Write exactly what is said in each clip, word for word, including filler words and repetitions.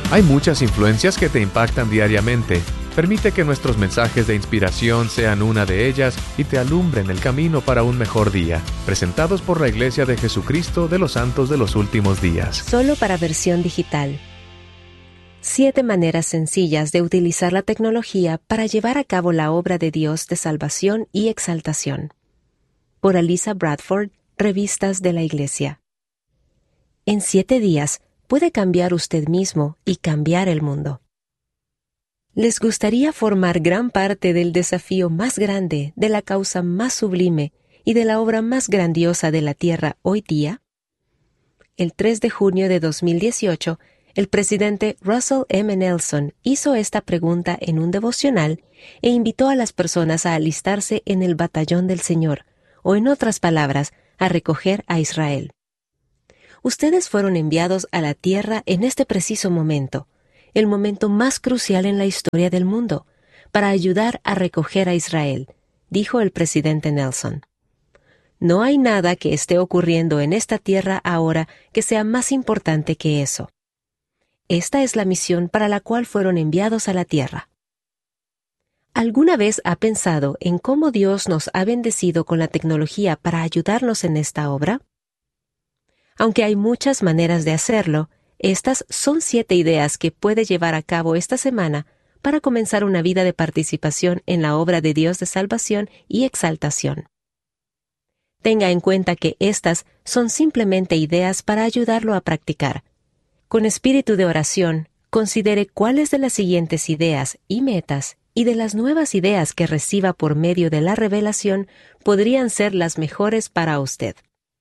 Hay muchas influencias que te impactan diariamente. Permite que nuestros mensajes de inspiración sean una de ellas y te alumbren el camino para un mejor día. Presentados por la Iglesia de Jesucristo de los Santos de los Últimos Días. Solo para versión digital. Siete maneras sencillas de utilizar la tecnología para llevar a cabo la obra de Dios de salvación y exaltación. Por Alisa Bradford, Revistas de la Iglesia. En siete días puede cambiar usted mismo y cambiar el mundo. ¿Les gustaría formar gran parte del desafío más grande, de la causa más sublime y de la obra más grandiosa de la Tierra hoy día? El tres de junio de dos mil dieciocho, el presidente Russell M. Nelson hizo esta pregunta en un devocional e invitó a las personas a alistarse en el batallón del Señor, o en otras palabras, a recoger a Israel. Ustedes fueron enviados a la tierra en este preciso momento, el momento más crucial en la historia del mundo, para ayudar a recoger a Israel, dijo el presidente Nelson. No hay nada que esté ocurriendo en esta tierra ahora que sea más importante que eso. Esta es la misión para la cual fueron enviados a la tierra. ¿Alguna vez ha pensado en cómo Dios nos ha bendecido con la tecnología para ayudarnos en esta obra? Aunque hay muchas maneras de hacerlo, estas son siete ideas que puede llevar a cabo esta semana para comenzar una vida de participación en la obra de Dios de salvación y exaltación. Tenga en cuenta que estas son simplemente ideas para ayudarlo a practicar. Con espíritu de oración, considere cuáles de las siguientes ideas y metas y de las nuevas ideas que reciba por medio de la revelación podrían ser las mejores para usted.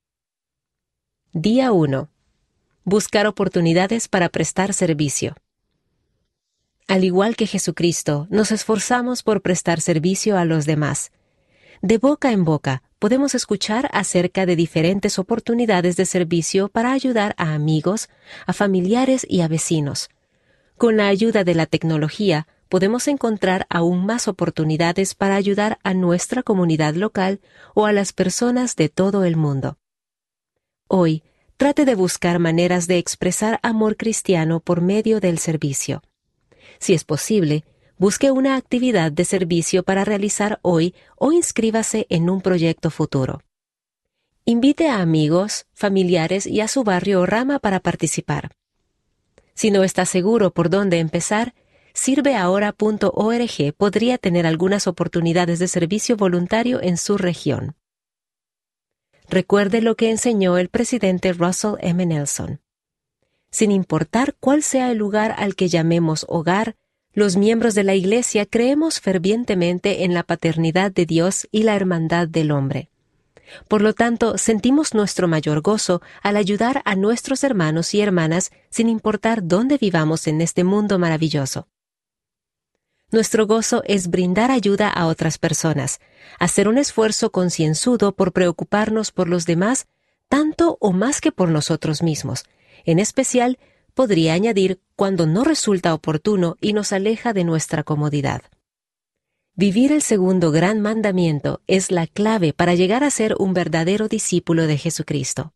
Día uno. Buscar oportunidades para prestar servicio. Al igual que Jesucristo, nos esforzamos por prestar servicio a los demás. De boca en boca, podemos escuchar acerca de diferentes oportunidades de servicio para ayudar a amigos, a familiares y a vecinos. Con la ayuda de la tecnología, podemos encontrar aún más oportunidades para ayudar a nuestra comunidad local o a las personas de todo el mundo. Hoy, trate de buscar maneras de expresar amor cristiano por medio del servicio. Si es posible, busque una actividad de servicio para realizar hoy o inscríbase en un proyecto futuro. Invite a amigos, familiares y a su barrio o rama para participar. Si no está seguro por dónde empezar, sirve ahora punto org podría tener algunas oportunidades de servicio voluntario en su región. Recuerde lo que enseñó el presidente Russell M. Nelson. Sin importar cuál sea el lugar al que llamemos hogar, los miembros de la Iglesia creemos fervientemente en la paternidad de Dios y la hermandad del hombre. Por lo tanto, sentimos nuestro mayor gozo al ayudar a nuestros hermanos y hermanas sin importar dónde vivamos en este mundo maravilloso. Nuestro gozo es brindar ayuda a otras personas, hacer un esfuerzo concienzudo por preocuparnos por los demás, tanto o más que por nosotros mismos. En especial, podría añadir cuando no resulta oportuno y nos aleja de nuestra comodidad. Vivir el segundo gran mandamiento es la clave para llegar a ser un verdadero discípulo de Jesucristo.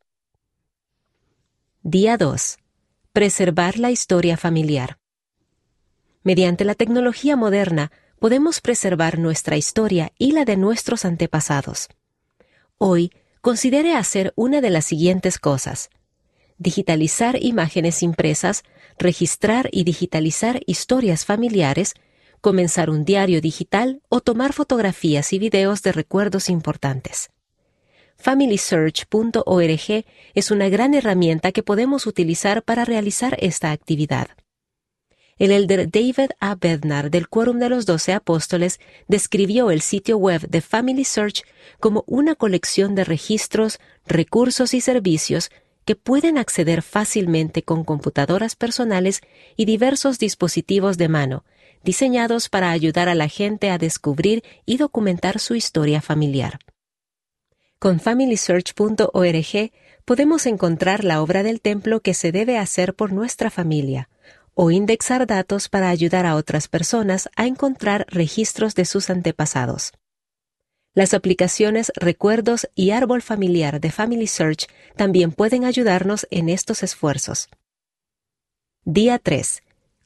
Día dos. Preservar la historia familiar. Mediante la tecnología moderna, podemos preservar nuestra historia y la de nuestros antepasados. Hoy, considere hacer una de las siguientes cosas: digitalizar imágenes impresas, registrar y digitalizar historias familiares, comenzar un diario digital o tomar fotografías y videos de recuerdos importantes. Family Search punto org es una gran herramienta que podemos utilizar para realizar esta actividad. El elder David A. Bednar del Quórum de los Doce Apóstoles describió el sitio web de Family Search como una colección de registros, recursos y servicios que pueden acceder fácilmente con computadoras personales y diversos dispositivos de mano, diseñados para ayudar a la gente a descubrir y documentar su historia familiar. Con Family Search punto org podemos encontrar la obra del templo que se debe hacer por nuestra familia, o indexar datos para ayudar a otras personas a encontrar registros de sus antepasados. Las aplicaciones Recuerdos y Árbol Familiar de Family Search también pueden ayudarnos en estos esfuerzos. Día tres.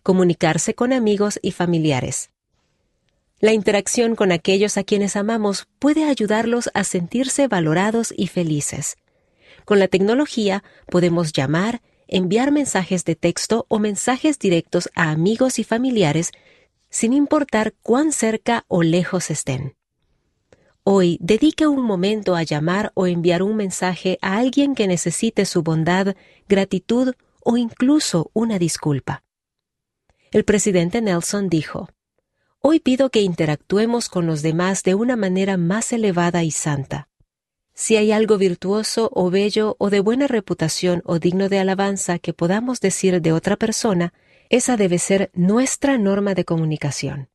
comunicarse con amigos y familiares. La interacción con aquellos a quienes amamos puede ayudarlos a sentirse valorados y felices. Con la tecnología podemos llamar, enviar mensajes de texto o mensajes directos a amigos y familiares sin importar cuán cerca o lejos estén. Hoy, dedique un momento a llamar o enviar un mensaje a alguien que necesite su bondad, gratitud o incluso una disculpa. El presidente Nelson dijo: «Hoy pido que interactuemos con los demás de una manera más elevada y santa. Si hay algo virtuoso o bello o de buena reputación o digno de alabanza que podamos decir de otra persona, esa debe ser nuestra norma de comunicación».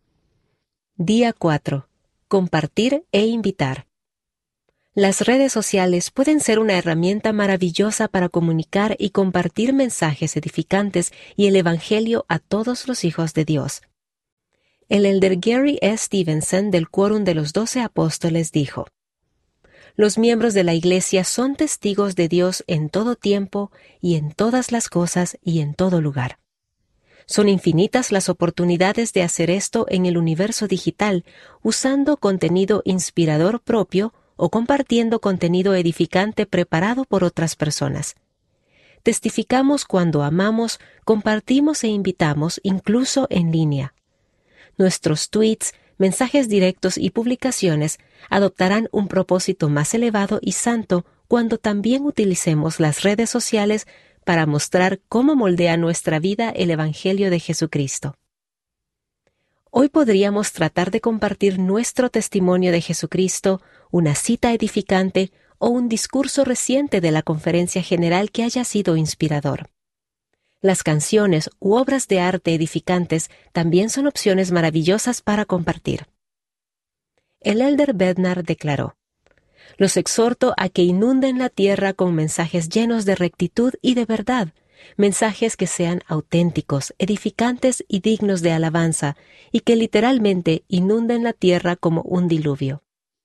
Día cuatro. Compartir e invitar. Las redes sociales pueden ser una herramienta maravillosa para comunicar y compartir mensajes edificantes y el Evangelio a todos los hijos de Dios. El elder Gary E. Stevenson del Quórum de los Doce Apóstoles dijo: «Los miembros de la Iglesia son testigos de Dios en todo tiempo y en todas las cosas y en todo lugar. Son infinitas las oportunidades de hacer esto en el universo digital, usando contenido inspirador propio o compartiendo contenido edificante preparado por otras personas. Testificamos cuando amamos, compartimos e invitamos, incluso en línea. Nuestros tweets, mensajes directos y publicaciones adoptarán un propósito más elevado y santo cuando también utilicemos las redes sociales para mostrar cómo moldea nuestra vida el Evangelio de Jesucristo». Hoy podríamos tratar de compartir nuestro testimonio de Jesucristo, una cita edificante o un discurso reciente de la conferencia general que haya sido inspirador. Las canciones u obras de arte edificantes también son opciones maravillosas para compartir. El elder Bednar declaró: «Los exhorto a que inunden la tierra con mensajes llenos de rectitud y de verdad, mensajes que sean auténticos, edificantes y dignos de alabanza, y que literalmente inunden la tierra como un diluvio».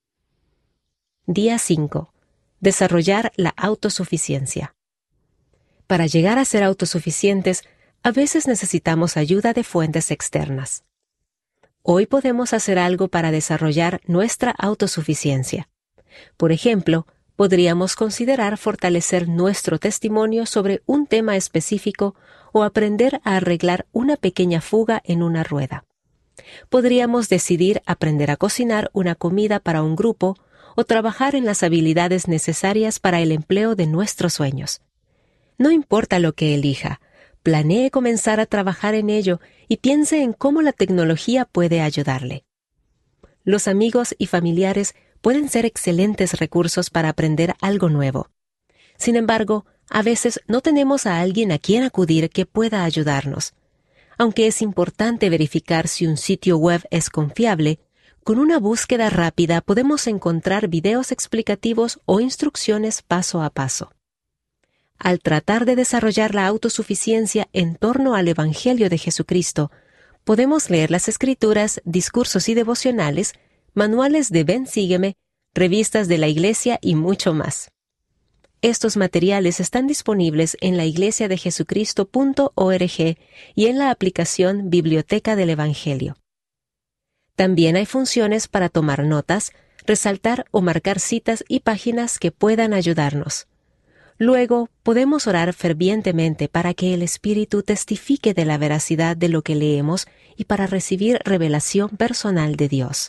Día cinco. Desarrollar la autosuficiencia. Para llegar a ser autosuficientes, a veces necesitamos ayuda de fuentes externas. Hoy podemos hacer algo para desarrollar nuestra autosuficiencia. Por ejemplo, podríamos considerar fortalecer nuestro testimonio sobre un tema específico o aprender a arreglar una pequeña fuga en una rueda. Podríamos decidir aprender a cocinar una comida para un grupo o trabajar en las habilidades necesarias para el empleo de nuestros sueños. No importa lo que elija, planee comenzar a trabajar en ello y piense en cómo la tecnología puede ayudarle. Los amigos y familiares pueden ser excelentes recursos para aprender algo nuevo. Sin embargo, a veces no tenemos a alguien a quien acudir que pueda ayudarnos. Aunque es importante verificar si un sitio web es confiable, con una búsqueda rápida podemos encontrar videos explicativos o instrucciones paso a paso. Al tratar de desarrollar la autosuficiencia en torno al Evangelio de Jesucristo, podemos leer las Escrituras, discursos y devocionales, manuales de Ven Sígueme, revistas de la Iglesia y mucho más. Estos materiales están disponibles en la iglesia de jesucristo punto org y en la aplicación Biblioteca del Evangelio. También hay funciones para tomar notas, resaltar o marcar citas y páginas que puedan ayudarnos. Luego, podemos orar fervientemente para que el Espíritu testifique de la veracidad de lo que leemos y para recibir revelación personal de Dios.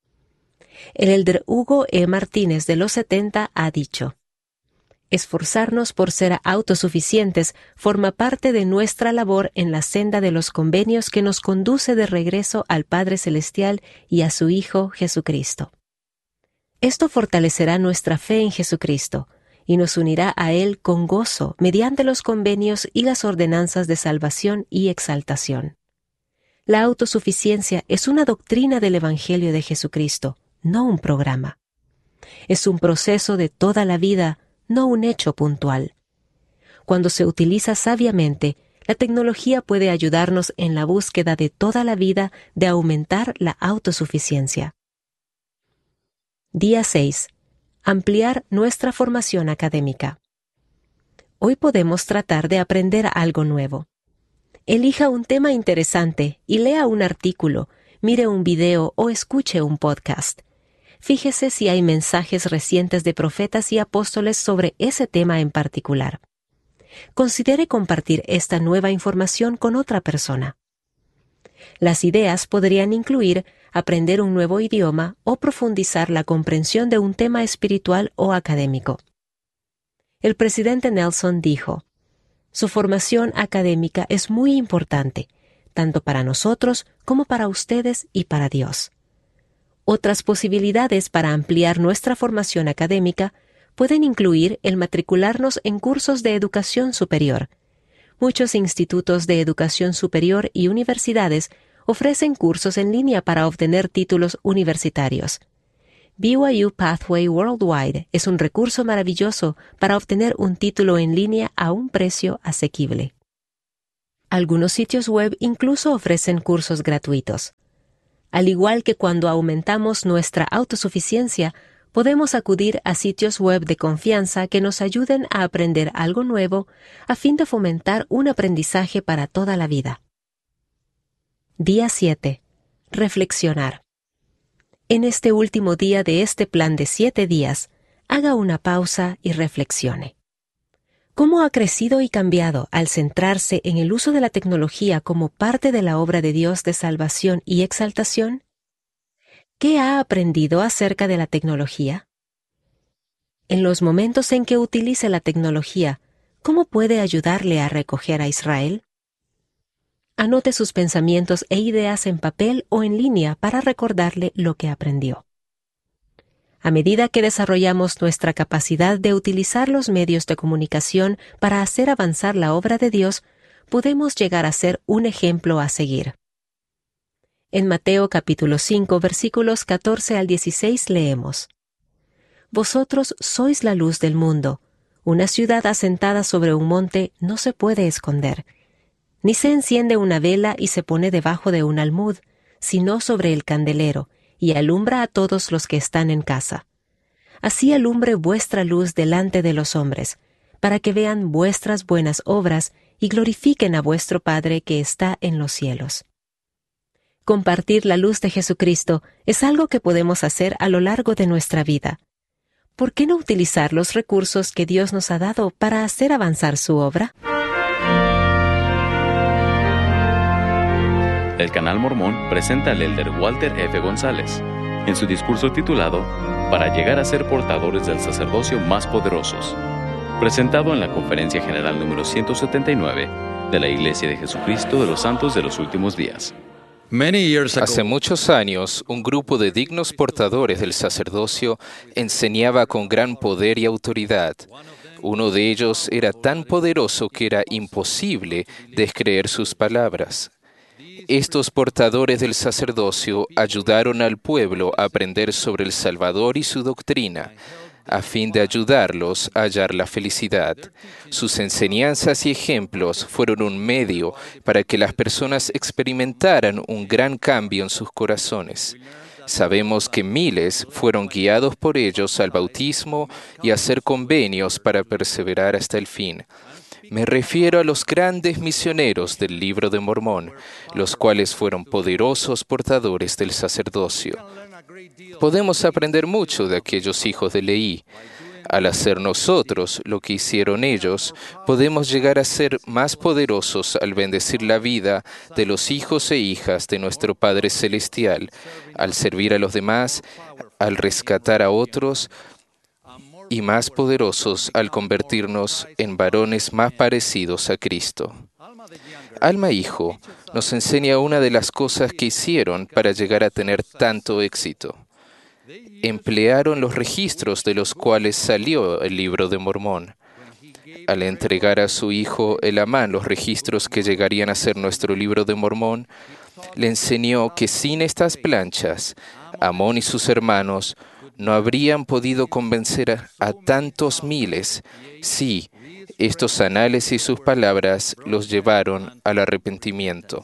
El elder Hugo E. Martínez de los setenta ha dicho: «Esforzarnos por ser autosuficientes forma parte de nuestra labor en la senda de los convenios que nos conduce de regreso al Padre Celestial y a su Hijo Jesucristo. Esto fortalecerá nuestra fe en Jesucristo y nos unirá a Él con gozo mediante los convenios y las ordenanzas de salvación y exaltación. La autosuficiencia es una doctrina del Evangelio de Jesucristo, no un programa. Es un proceso de toda la vida, no un hecho puntual. Cuando se utiliza sabiamente, la tecnología puede ayudarnos en la búsqueda de toda la vida de aumentar la autosuficiencia. Día seis. Ampliar nuestra formación académica. Hoy podemos tratar de aprender algo nuevo. Elija un tema interesante y lea un artículo, mire un video o escuche un podcast. Fíjese si hay mensajes recientes de profetas y apóstoles sobre ese tema en particular. Considere compartir esta nueva información con otra persona. Las ideas podrían incluir aprender un nuevo idioma o profundizar la comprensión de un tema espiritual o académico. El presidente Nelson dijo: "Su formación académica es muy importante, tanto para nosotros como para ustedes y para Dios". Otras posibilidades para ampliar nuestra formación académica pueden incluir el matricularnos en cursos de educación superior. Muchos institutos de educación superior y universidades ofrecen cursos en línea para obtener títulos universitarios. B Y U Pathway Worldwide es un recurso maravilloso para obtener un título en línea a un precio asequible. Algunos sitios web incluso ofrecen cursos gratuitos. Al igual que cuando aumentamos nuestra autosuficiencia, podemos acudir a sitios web de confianza que nos ayuden a aprender algo nuevo a fin de fomentar un aprendizaje para toda la vida. Día siete. Reflexionar. En este último día de este plan de siete días, haga una pausa y reflexione. ¿Cómo ha crecido y cambiado al centrarse en el uso de la tecnología como parte de la obra de Dios de salvación y exaltación? ¿Qué ha aprendido acerca de la tecnología? En los momentos en que utilice la tecnología, ¿cómo puede ayudarle a recoger a Israel? Anote sus pensamientos e ideas en papel o en línea para recordarle lo que aprendió. A medida que desarrollamos nuestra capacidad de utilizar los medios de comunicación para hacer avanzar la obra de Dios, podemos llegar a ser un ejemplo a seguir. En Mateo capítulo cinco, versículos catorce al dieciséis leemos: Vosotros sois la luz del mundo. Una ciudad asentada sobre un monte no se puede esconder. Ni se enciende una vela y se pone debajo de un almud, sino sobre el candelero, y alumbra a todos los que están en casa. Así alumbre vuestra luz delante de los hombres, para que vean vuestras buenas obras y glorifiquen a vuestro Padre que está en los cielos. Compartir la luz de Jesucristo es algo que podemos hacer a lo largo de nuestra vida. ¿Por qué no utilizar los recursos que Dios nos ha dado para hacer avanzar su obra? El Canal Mormón presenta al elder Walter F. González en su discurso titulado Para llegar a ser portadores del sacerdocio más poderosos, presentado en la Conferencia General número ciento setenta y nueve de la Iglesia de Jesucristo de los Santos de los Últimos Días. Hace muchos años, un grupo de dignos portadores del sacerdocio enseñaba con gran poder y autoridad. Uno de ellos era tan poderoso que era imposible descreer sus palabras. Estos portadores del sacerdocio ayudaron al pueblo a aprender sobre el Salvador y su doctrina, a fin de ayudarlos a hallar la felicidad. Sus enseñanzas y ejemplos fueron un medio para que las personas experimentaran un gran cambio en sus corazones. Sabemos que miles fueron guiados por ellos al bautismo y a hacer convenios para perseverar hasta el fin. Me refiero a los grandes misioneros del Libro de Mormón, los cuales fueron poderosos portadores del sacerdocio. Podemos aprender mucho de aquellos hijos de Leí. Al hacer nosotros lo que hicieron ellos, podemos llegar a ser más poderosos al bendecir la vida de los hijos e hijas de nuestro Padre Celestial, al servir a los demás, al rescatar a otros, y más poderosos al convertirnos en varones más parecidos a Cristo. Alma Hijo nos enseña una de las cosas que hicieron para llegar a tener tanto éxito. Emplearon los registros de los cuales salió el Libro de Mormón. Al entregar a su hijo Elamán los registros que llegarían a ser nuestro Libro de Mormón, le enseñó que sin estas planchas, Amón y sus hermanos no habrían podido convencer a, a tantos miles si estos anales y sus palabras los llevaron al arrepentimiento.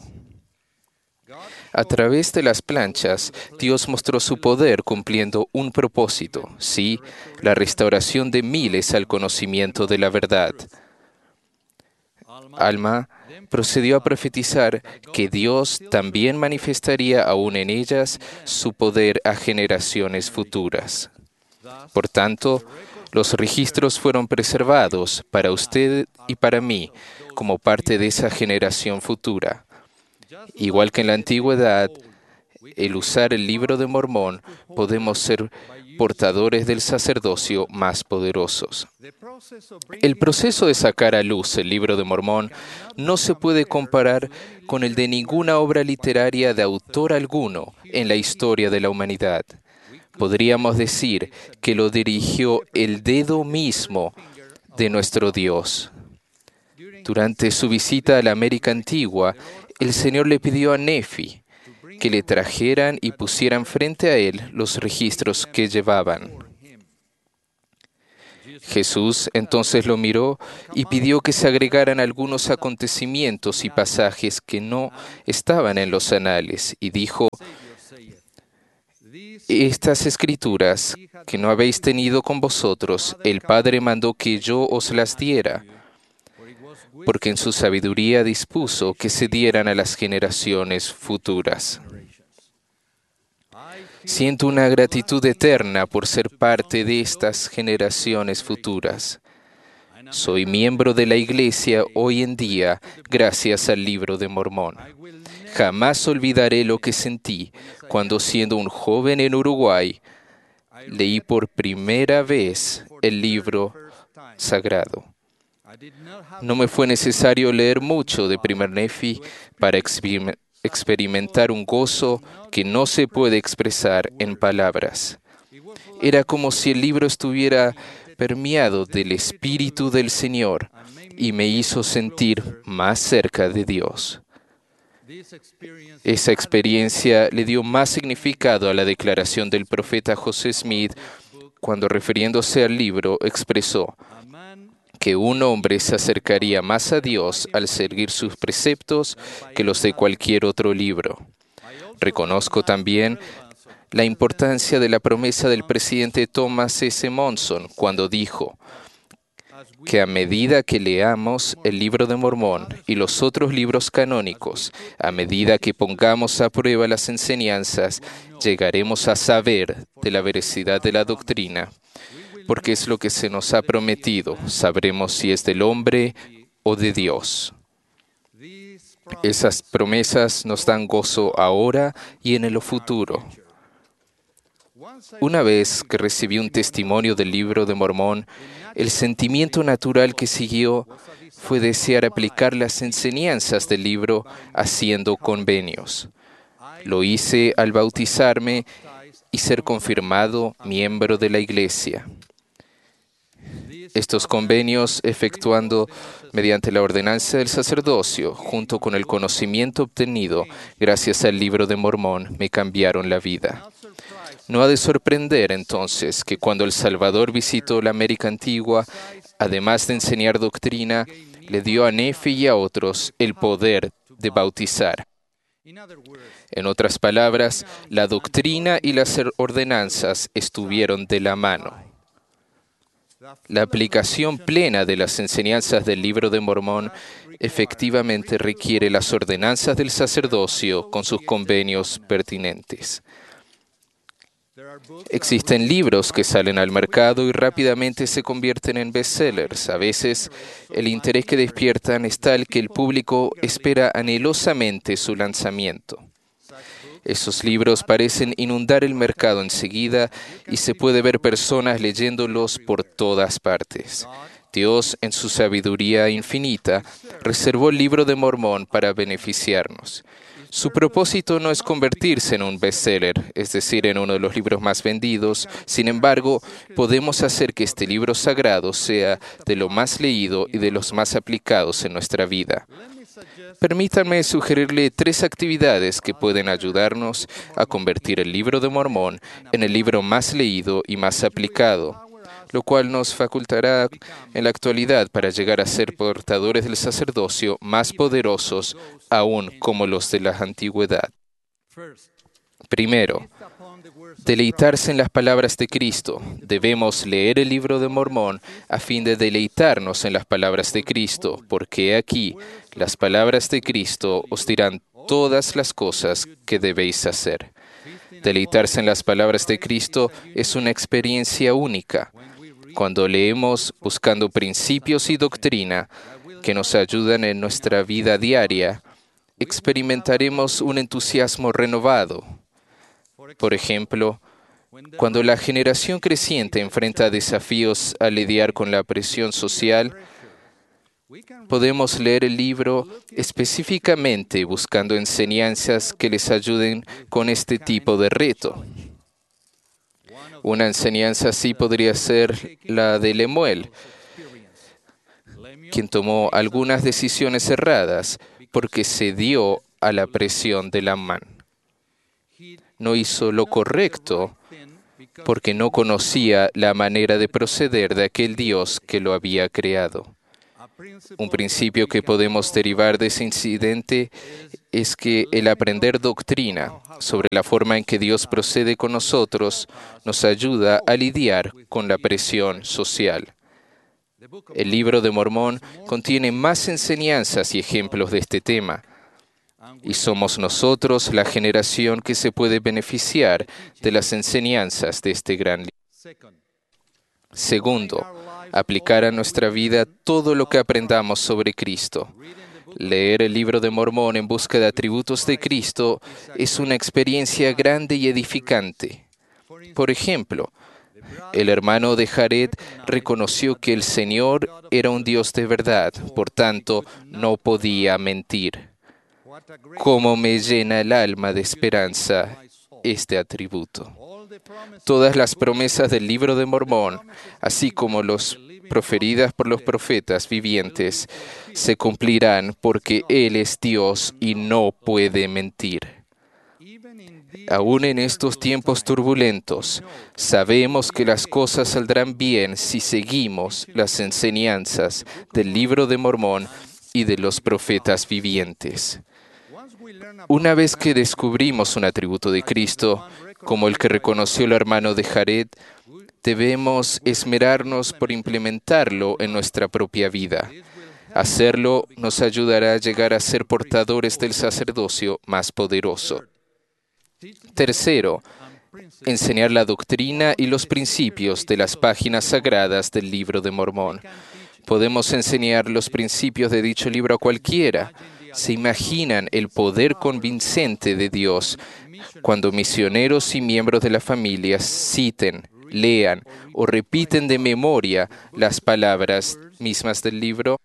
A través de las planchas, Dios mostró su poder cumpliendo un propósito, sí, la restauración de miles al conocimiento de la verdad. Alma procedió a profetizar que Dios también manifestaría aún en ellas su poder a generaciones futuras. Por tanto, los registros fueron preservados para usted y para mí como parte de esa generación futura. Igual que en la antigüedad, el usar el Libro de Mormón, podemos ser portadores del sacerdocio más poderosos. El proceso de sacar a luz el Libro de Mormón no se puede comparar con el de ninguna obra literaria de autor alguno en la historia de la humanidad. Podríamos decir que lo dirigió el dedo mismo de nuestro Dios. Durante su visita a la América Antigua, el Señor le pidió a Nefi que le trajeran y pusieran frente a él los registros que llevaban. Jesús entonces lo miró y pidió que se agregaran algunos acontecimientos y pasajes que no estaban en los anales, y dijo: estas escrituras que no habéis tenido con vosotros, el Padre mandó que yo os las diera, porque en su sabiduría dispuso que se dieran a las generaciones futuras. Siento una gratitud eterna por ser parte de estas generaciones futuras. Soy miembro de la Iglesia hoy en día gracias al Libro de Mormón. Jamás olvidaré lo que sentí cuando, siendo un joven en Uruguay, leí por primera vez el libro sagrado. No me fue necesario leer mucho de Primer Nefi para experimentar un gozo que no se puede expresar en palabras. Era como si el libro estuviera permeado del Espíritu del Señor y me hizo sentir más cerca de Dios. Esa experiencia le dio más significado a la declaración del profeta José Smith cuando, refiriéndose al libro, expresó que un hombre se acercaría más a Dios al seguir sus preceptos que los de cualquier otro libro. Reconozco también la importancia de la promesa del presidente Thomas S. Monson cuando dijo que a medida que leamos el Libro de Mormón y los otros libros canónicos, a medida que pongamos a prueba las enseñanzas, llegaremos a saber de la veracidad de la doctrina, porque es lo que se nos ha prometido. Sabremos si es del hombre o de Dios. Esas promesas nos dan gozo ahora y en el futuro. Una vez que recibí un testimonio del Libro de Mormón, el sentimiento natural que siguió fue desear aplicar las enseñanzas del libro haciendo convenios. Lo hice al bautizarme y ser confirmado miembro de la Iglesia. Estos convenios, efectuando mediante la ordenanza del sacerdocio, junto con el conocimiento obtenido gracias al Libro de Mormón, me cambiaron la vida. No ha de sorprender, entonces, que cuando el Salvador visitó la América Antigua, además de enseñar doctrina, le dio a Nefi y a otros el poder de bautizar. En otras palabras, la doctrina y las ordenanzas estuvieron de la mano. La aplicación plena de las enseñanzas del Libro de Mormón efectivamente requiere las ordenanzas del sacerdocio con sus convenios pertinentes. Existen libros que salen al mercado y rápidamente se convierten en bestsellers. A veces, el interés que despiertan es tal que el público espera anhelosamente su lanzamiento. Esos libros parecen inundar el mercado enseguida y se puede ver personas leyéndolos por todas partes. Dios, en su sabiduría infinita, reservó el Libro de Mormón para beneficiarnos. Su propósito no es convertirse en un bestseller, es decir, en uno de los libros más vendidos. Sin embargo, podemos hacer que este libro sagrado sea de lo más leído y de los más aplicados en nuestra vida. Permítanme sugerirle tres actividades que pueden ayudarnos a convertir el Libro de Mormón en el libro más leído y más aplicado, lo cual nos facultará en la actualidad para llegar a ser portadores del sacerdocio más poderosos aún como los de la antigüedad. Primero, deleitarse en las palabras de Cristo. Debemos leer el Libro de Mormón a fin de deleitarnos en las palabras de Cristo, porque aquí las palabras de Cristo os dirán todas las cosas que debéis hacer. Deleitarse en las palabras de Cristo es una experiencia única. Cuando leemos buscando principios y doctrina que nos ayudan en nuestra vida diaria, experimentaremos un entusiasmo renovado. Por ejemplo, cuando la generación creciente enfrenta desafíos al lidiar con la presión social, podemos leer el libro específicamente buscando enseñanzas que les ayuden con este tipo de reto. Una enseñanza así podría ser la de Lemuel, quien tomó algunas decisiones erradas porque cedió a la presión de Amán. No hizo lo correcto porque no conocía la manera de proceder de aquel Dios que lo había creado. Un principio que podemos derivar de ese incidente es que el aprender doctrina sobre la forma en que Dios procede con nosotros nos ayuda a lidiar con la presión social. El Libro de Mormón contiene más enseñanzas y ejemplos de este tema, y somos nosotros la generación que se puede beneficiar de las enseñanzas de este gran libro. Segundo, aplicar a nuestra vida todo lo que aprendamos sobre Cristo. Leer el Libro de Mormón en busca de atributos de Cristo es una experiencia grande y edificante. Por ejemplo, el hermano de Jared reconoció que el Señor era un Dios de verdad, por tanto, no podía mentir. ¿Cómo me llena el alma de esperanza este atributo? Todas las promesas del Libro de Mormón, así como las proferidas por los profetas vivientes, se cumplirán porque Él es Dios y no puede mentir. Aún en estos tiempos turbulentos, sabemos que las cosas saldrán bien si seguimos las enseñanzas del Libro de Mormón y de los profetas vivientes. Una vez que descubrimos un atributo de Cristo, como el que reconoció el hermano de Jared, debemos esmerarnos por implementarlo en nuestra propia vida. Hacerlo nos ayudará a llegar a ser portadores del sacerdocio más poderoso. Tercero, enseñar la doctrina y los principios de las páginas sagradas del Libro de Mormón. Podemos enseñar los principios de dicho libro a cualquiera. ¿Se imaginan el poder convincente de Dios cuando misioneros y miembros de la familia citen, lean o repiten de memoria las palabras mismas del libro?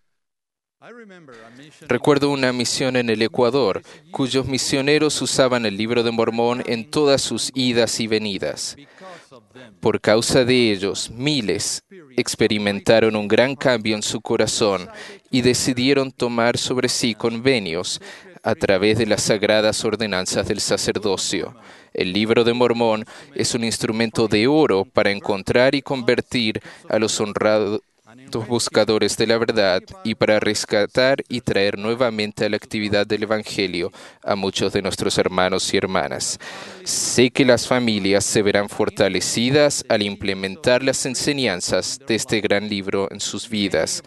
Recuerdo una misión en el Ecuador, cuyos misioneros usaban el Libro de Mormón en todas sus idas y venidas. Por causa de ellos, miles experimentaron un gran cambio en su corazón y decidieron tomar sobre sí convenios a través de las sagradas ordenanzas del sacerdocio. El Libro de Mormón es un instrumento de oro para encontrar y convertir a los honrados buscadores de la verdad y para rescatar y traer nuevamente a la actividad del Evangelio a muchos de nuestros hermanos y hermanas. Sé que las familias se verán fortalecidas al implementar las enseñanzas de este gran libro en sus vidas.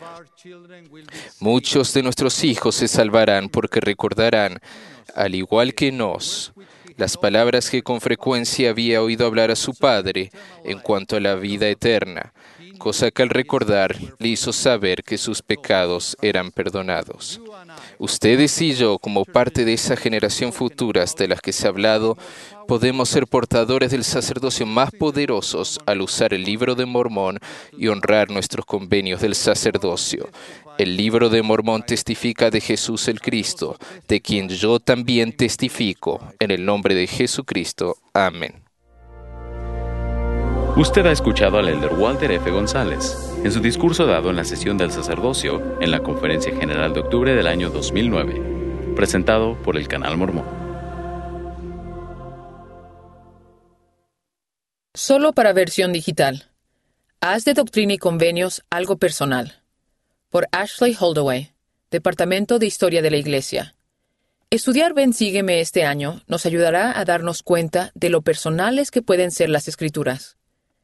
Muchos de nuestros hijos se salvarán porque recordarán, al igual que nos, las palabras que con frecuencia había oído hablar a su padre en cuanto a la vida eterna, cosa que al recordar le hizo saber que sus pecados eran perdonados. Ustedes y yo, como parte de esa generación futura de las que se ha hablado, podemos ser portadores del sacerdocio más poderosos al usar el Libro de Mormón y honrar nuestros convenios del sacerdocio. El Libro de Mormón testifica de Jesús el Cristo, de quien yo también testifico. En el nombre de Jesucristo. Amén. Usted ha escuchado al elder Walter F. González en su discurso dado en la sesión del sacerdocio en la Conferencia General de octubre del año dos mil nueve, presentado por el Canal Mormón. Solo para versión digital. Haz de Doctrina y Convenios algo personal. Por Ashley Holdaway, Departamento de Historia de la Iglesia. Estudiar Ven Sígueme este año nos ayudará a darnos cuenta de lo personales que pueden ser las Escrituras.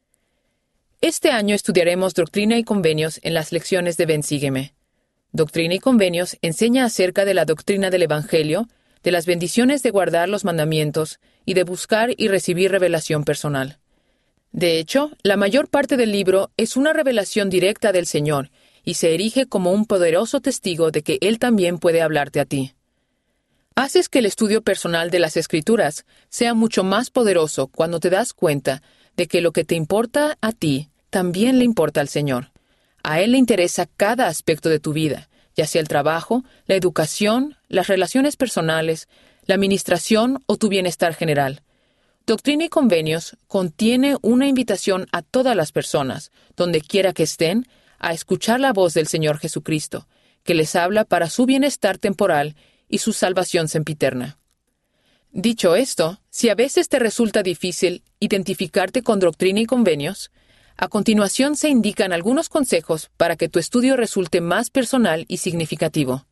Este año estudiaremos Doctrina y Convenios en las lecciones de Ven Sígueme. Doctrina y Convenios enseña acerca de la doctrina del Evangelio, de las bendiciones de guardar los mandamientos y de buscar y recibir revelación personal. De hecho, la mayor parte del libro es una revelación directa del Señor y se erige como un poderoso testigo de que Él también puede hablarte a ti. Haces que el estudio personal de las Escrituras sea mucho más poderoso cuando te das cuenta de que lo que te importa a ti también le importa al Señor. A Él le interesa cada aspecto de tu vida, ya sea el trabajo, la educación, las relaciones personales, la administración o tu bienestar general. Doctrina y Convenios contiene una invitación a todas las personas, donde quiera que estén, a escuchar la voz del Señor Jesucristo, que les habla para su bienestar temporal y su salvación sempiterna. Dicho esto, si a veces te resulta difícil identificarte con Doctrina y Convenios, a continuación se indican algunos consejos para que tu estudio resulte más personal y significativo.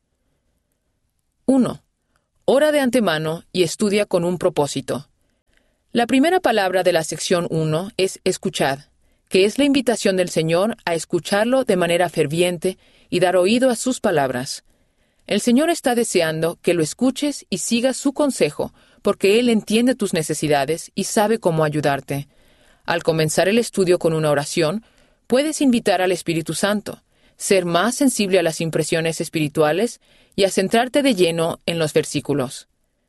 uno. Ora de antemano y estudia con un propósito. La primera palabra de la sección uno es escuchad, que es la invitación del Señor a escucharlo de manera ferviente y dar oído a sus palabras. El Señor está deseando que lo escuches y sigas su consejo, porque Él entiende tus necesidades y sabe cómo ayudarte. Al comenzar el estudio con una oración, puedes invitar al Espíritu Santo, ser más sensible a las impresiones espirituales y a centrarte de lleno en los versículos.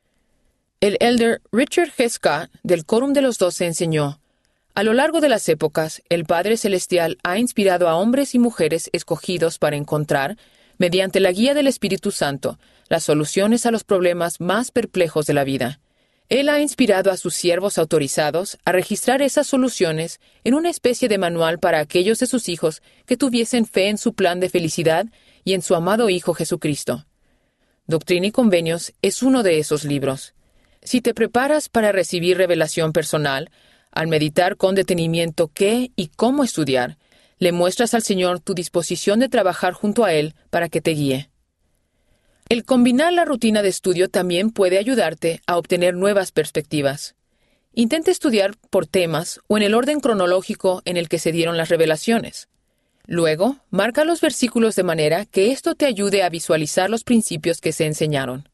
El elder Richard G. Scott del Quórum de los Doce enseñó: a lo largo de las épocas, el Padre Celestial ha inspirado a hombres y mujeres escogidos para encontrar, mediante la guía del Espíritu Santo, las soluciones a los problemas más perplejos de la vida. Él ha inspirado a sus siervos autorizados a registrar esas soluciones en una especie de manual para aquellos de sus hijos que tuviesen fe en su plan de felicidad y en su amado Hijo Jesucristo. Doctrina y Convenios es uno de esos libros. Si te preparas para recibir revelación personal, al meditar con detenimiento qué y cómo estudiar, le muestras al Señor tu disposición de trabajar junto a Él para que te guíe. El combinar la rutina de estudio también puede ayudarte a obtener nuevas perspectivas. Intenta estudiar por temas o en el orden cronológico en el que se dieron las revelaciones. Luego, marca los versículos de manera que esto te ayude a visualizar los principios que se enseñaron.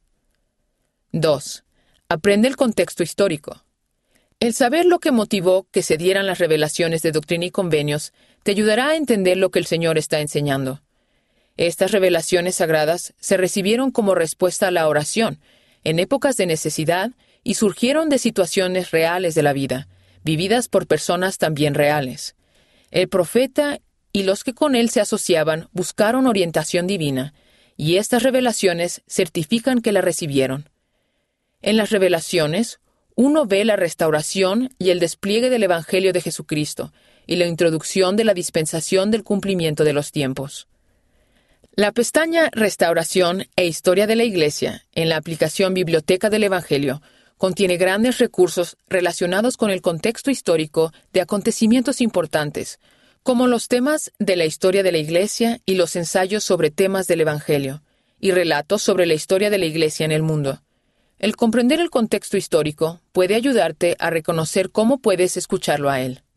dos. Aprende el contexto histórico. El saber lo que motivó que se dieran las revelaciones de Doctrina y Convenios te ayudará a entender lo que el Señor está enseñando. Estas revelaciones sagradas se recibieron como respuesta a la oración, en épocas de necesidad, y surgieron de situaciones reales de la vida, vividas por personas también reales. El profeta y los que con él se asociaban buscaron orientación divina, y estas revelaciones certifican que la recibieron. En las revelaciones, uno ve la restauración y el despliegue del Evangelio de Jesucristo y la introducción de la dispensación del cumplimiento de los tiempos. La pestaña Restauración e Historia de la Iglesia en la aplicación Biblioteca del Evangelio contiene grandes recursos relacionados con el contexto histórico de acontecimientos importantes, como los temas de la historia de la Iglesia y los ensayos sobre temas del Evangelio, y relatos sobre la historia de la Iglesia en el mundo. El comprender el contexto histórico puede ayudarte a reconocer cómo puedes escucharlo a él.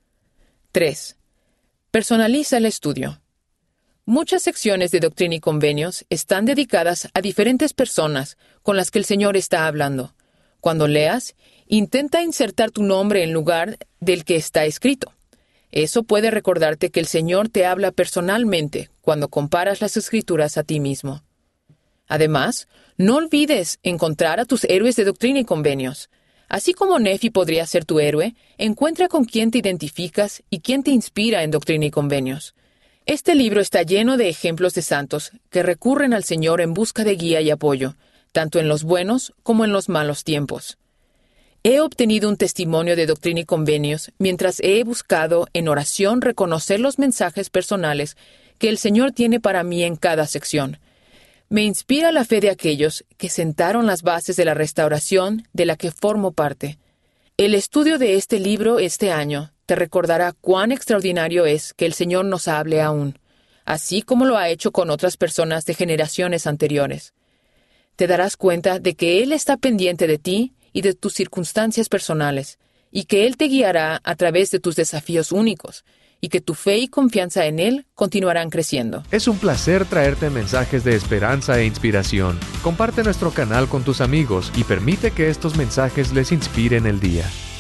tres. Personaliza el estudio. Muchas secciones de Doctrina y Convenios están dedicadas a diferentes personas con las que el Señor está hablando. Cuando leas, intenta insertar tu nombre en lugar del que está escrito. Eso puede recordarte que el Señor te habla personalmente cuando comparas las Escrituras a ti mismo. Además, no olvides encontrar a tus héroes de Doctrina y Convenios. Así como Nefi podría ser tu héroe, encuentra con quién te identificas y quién te inspira en Doctrina y Convenios. Este libro está lleno de ejemplos de santos que recurren al Señor en busca de guía y apoyo, tanto en los buenos como en los malos tiempos. He obtenido un testimonio de Doctrina y Convenios mientras he buscado en oración reconocer los mensajes personales que el Señor tiene para mí en cada sección. Me inspira la fe de aquellos que sentaron las bases de la restauración de la que formo parte. El estudio de este libro este año te recordará cuán extraordinario es que el Señor nos hable aún, así como lo ha hecho con otras personas de generaciones anteriores. te darás cuenta de que Él está pendiente de ti y de tus circunstancias personales, y que Él te guiará a través de tus desafíos únicos, y que tu fe y confianza en Él continuarán creciendo. Es un placer traerte mensajes de esperanza e inspiración. Comparte nuestro canal con tus amigos y permite que estos mensajes les inspiren el día.